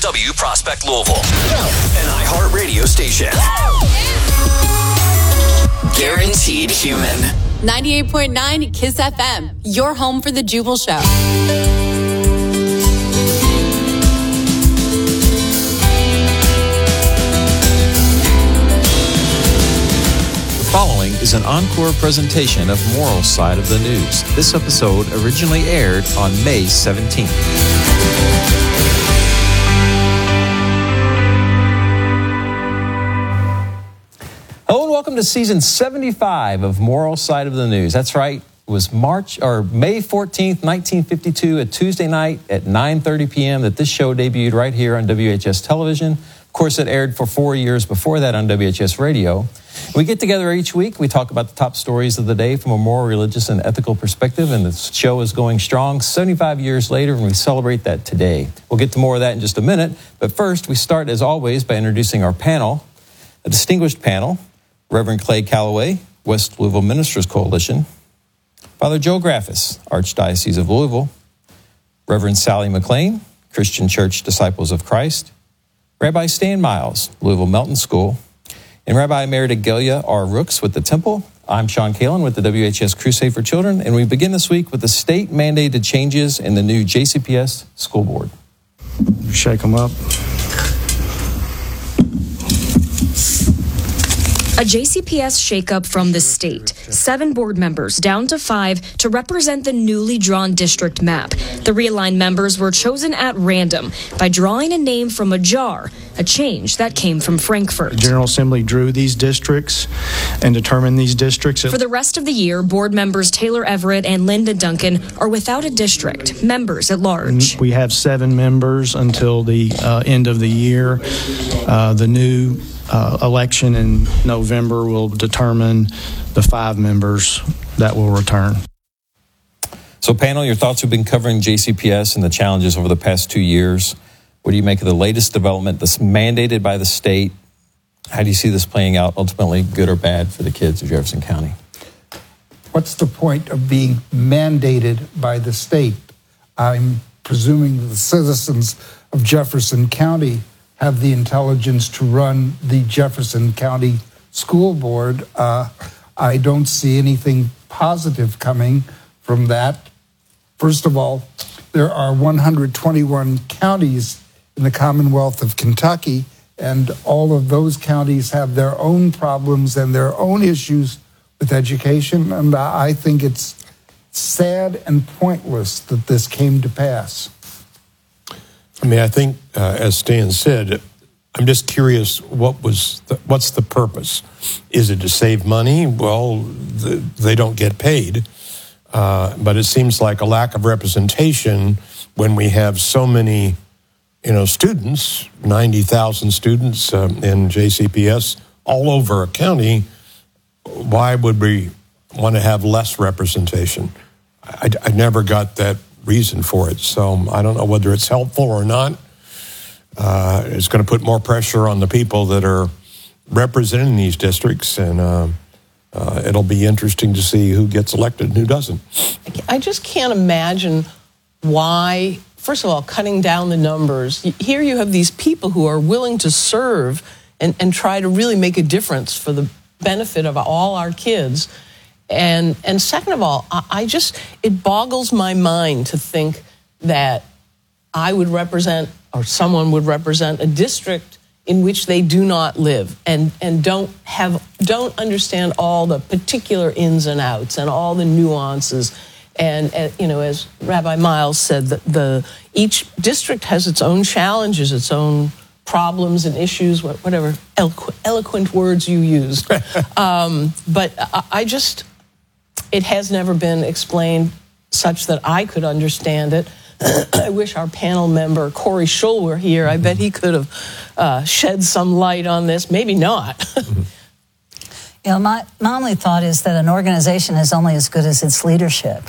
KSW Prospect, Louisville. An iHeart radio station. Guaranteed human. 98.9 KISS FM, your home for the Jubal Show. The following is an encore presentation of Moral Side of the News. This episode originally aired on May 17th. Hello and welcome to season 75 of Moral Side of the News. That's right, it was May 14th, 1952, a Tuesday night at 9:30 p.m. that this show debuted right here on WHS television. Of course, it aired for 4 years before that on WHS radio. We get together each week. We talk about the top stories of the day from a moral, religious, and ethical perspective, and the show is going strong 75 years later, and we celebrate that today. We'll get to more of that in just a minute, but first, we start, as always, by introducing our panel, a distinguished panel: Reverend Clay Calloway, West Louisville Ministers Coalition; Father Joe Graffis, Archdiocese of Louisville; Reverend Sally McLean, Christian Church Disciples of Christ; Rabbi Stan Miles, Louisville Melton School; and Rabbi Emerita Gelia R. Rooks with the Temple. I'm Sean Kalin with the WHS Crusade for Children, and we begin this week with the state-mandated changes in the new JCPS school board. Shake them up. A JCPS shakeup from the state. 7 board members down to 5 to represent the newly drawn district map. The realigned members were chosen at random by drawing a name from a jar, a change that came from Frankfurt. The General Assembly drew these districts and determined these districts. For the rest of the year, board members Taylor Everett and Linda Duncan are without a district, members at large. We have 7 members until the end of the year. The new election in November will determine the 5 members that will return. So panel, your thoughts have been covering JCPS and the challenges over the past 2 years. What do you make of the latest development that's mandated by the state? How do you see this playing out ultimately, good or bad, for the kids of Jefferson County? What's the point of being mandated by the state? I'm presuming the citizens of Jefferson County have the intelligence to run the Jefferson County School Board. I don't see anything positive coming from that. First of all, there are 121 counties in the Commonwealth of Kentucky, and all of those counties have their own problems and their own issues with education, and I think it's sad and pointless that this came to pass. I mean, I think, as Stan said, I'm just curious, what's the purpose? Is it to save money? Well, they don't get paid. But it seems like a lack of representation when we have so many, students, 90,000 students in JCPS all over a county. Why would we want to have less representation? I never got that reason for it. So I don't know whether it's helpful or not. It's going to put more pressure on the people that are representing these districts, and it'll be interesting to see who gets elected and who doesn't. I just can't imagine why, first of all, cutting down the numbers. Here you have these people who are willing to serve and try to really make a difference for the benefit of all our kids. And second of all, it boggles my mind to think that I would represent, or someone would represent, a district in which they do not live and don't understand all the particular ins and outs and all the nuances. And as Rabbi Miles said, each district has its own challenges, its own problems and issues, whatever eloquent words you used. But it has never been explained such that I could understand it. I wish our panel member, Corey Schull, were here. I bet he could have shed some light on this. Maybe not. My only thought is that an organization is only as good as its leadership.